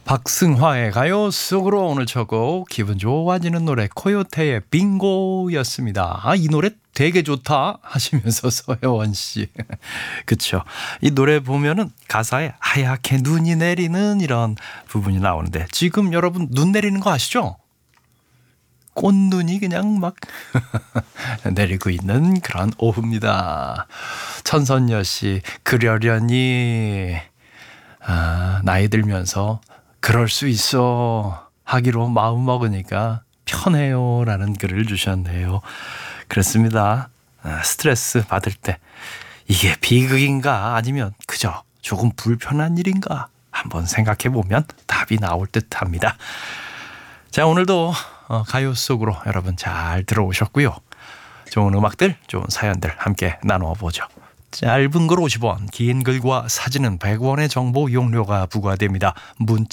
박승화의 가요 속으로 오늘 첫곡 기분 좋아지는 노래 코요테의 빙고였습니다. 이 노래 되게 좋다 하시면서 서혜원 씨. 그쵸. 이 노래 보면은 가사에 하얗게 눈이 내리는 이런 부분이 나오는데 지금 여러분 눈 내리는 거 아시죠? 꽃눈이 그냥 막 내리고 있는 그런 오후입니다. 천선여 씨, 그러려니 나이 들면서 그럴 수 있어 하기로 마음 먹으니까 편해요 라는 글을 주셨네요. 그렇습니다. 스트레스 받을 때 이게 비극인가 아니면 그저 조금 불편한 일인가 한번 생각해 보면 답이 나올 듯 합니다. 자, 오늘도 가요 속으로 여러분 잘 들어오셨고요. 좋은 음악들, 좋은 사연들 함께 나누어 보죠. 짧은 글 50원, 긴 글과 사진은 100원의 정보 이용료가 부과됩니다. 문자